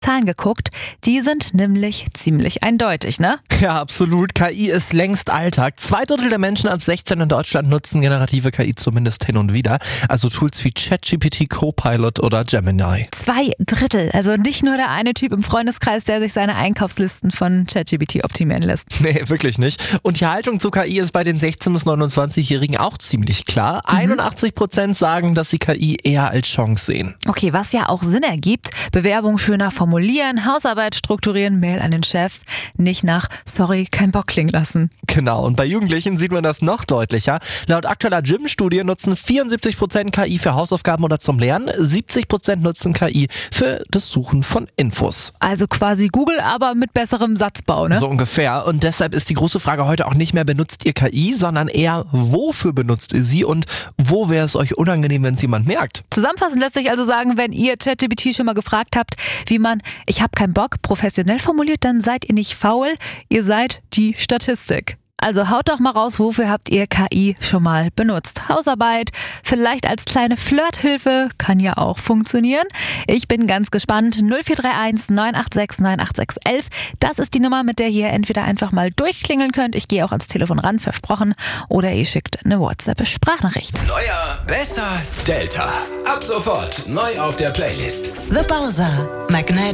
Zahlen geguckt. Die sind nämlich ziemlich eindeutig, ne? Ja, absolut. KI ist längst Alltag. 2/3 der Menschen ab 16 in Deutschland nutzen generative KI zumindest hin und wieder. Also Tools wie ChatGPT, Copilot oder Gemini. 2/3, also nicht nur der eine Typ im Freundeskreis, der sich seine Einkaufslisten von ChatGPT optimieren lässt. Nee, wirklich nicht. Und die Haltung zu KI ist bei den 16- bis 29-Jährigen auch ziemlich klar. 81% sagen, dass sie KI eher als Chance sehen. Okay, was ja auch Sinn ergibt. Bewerbung schöner formulieren, Hausarbeit strukturieren, Mail an den Chef. Nicht nach sorry, kein Bock klingen lassen. Genau, und bei Jugendlichen sieht man das noch deutlicher. Laut aktueller Gym-Studie nutzen 74% KI für Hausaufgaben oder zum Lernen, 70% nutzen KI für das Suchen von Infos. Also quasi Google, aber mit besserem Satzbau, ne? So ungefähr. Und deshalb ist die große Frage heute auch nicht mehr, benutzt ihr KI, sondern eher, wofür benutzt ihr sie und wo wäre es euch unangenehm, wenn es jemand merkt? Zusammenfassend lässt sich also sagen, wenn ihr ChatGPT schon mal gefragt habt, wie man ich hab keinen Bock professionell formuliert, dann seid ihr nicht faul, ihr seid die Statistik. Also haut doch mal raus, wofür habt ihr KI schon mal benutzt? Hausarbeit, vielleicht als kleine Flirthilfe, kann ja auch funktionieren. Ich bin ganz gespannt. 0431 986 98611. Das ist die Nummer, mit der ihr entweder einfach mal durchklingeln könnt. Ich gehe auch ans Telefon ran, versprochen. Oder ihr schickt eine WhatsApp-Sprachnachricht. Neuer, besser, Delta. Ab sofort neu auf der Playlist. The Bowser, Magnetic.